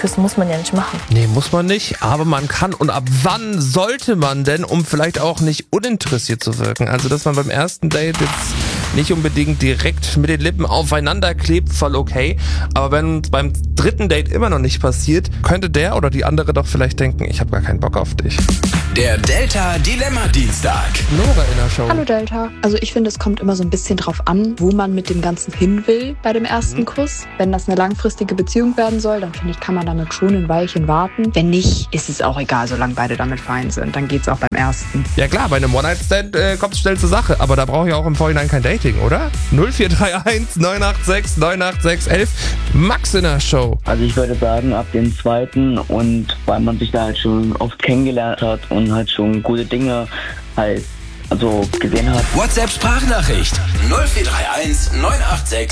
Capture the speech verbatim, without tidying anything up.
küssen muss man ja nicht machen. Nee, muss man nicht, aber man kann. Und ab wann sollte man denn, um vielleicht auch nicht uninteressiert zu wirken? Also, dass man beim ersten Date jetzt nicht unbedingt direkt mit den Lippen aufeinander klebt, voll okay. Aber wenn es beim dritten Date immer noch nicht passiert, könnte der oder die andere doch vielleicht denken, ich habe gar keinen Bock auf dich. Der Delta Dilemma Dienstag. Nora in der Show. Hallo Delta. Also ich finde, es kommt immer so ein bisschen drauf an, wo man mit dem Ganzen hin will bei dem ersten mhm. Kuss. Wenn das eine langfristige Beziehung werden soll, dann finde ich, kann man damit schon ein Weilchen warten. Wenn nicht, ist es auch egal, solange beide damit fein sind. Dann geht's auch beim ersten. Ja klar, bei einem One-Night-Stand äh, kommt es schnell zur Sache. Aber da brauche ich auch im Vorhinein kein Dating, oder? null vier drei eins neun acht sechs neun acht sechs elf. Max in der Show. Also ich würde sagen, ab dem zweiten, und weil man sich da halt schon oft kennengelernt hat und halt schon gute Dinge halt also gesehen hat. WhatsApp-Sprachnachricht null vier drei eins neun acht sechs